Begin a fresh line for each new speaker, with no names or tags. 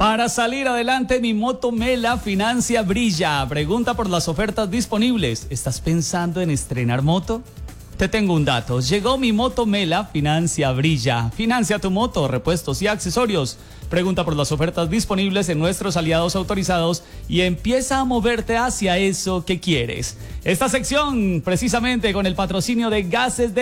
Para salir adelante, mi moto Mela financia brilla. Pregunta por las ofertas disponibles. ¿Estás pensando en estrenar moto? Te tengo un dato. Llegó mi moto Mela financia brilla. Financia tu moto, repuestos y accesorios. Pregunta por las ofertas disponibles en nuestros aliados autorizados y empieza a moverte hacia eso que quieres. Esta sección, precisamente con el patrocinio de Gases de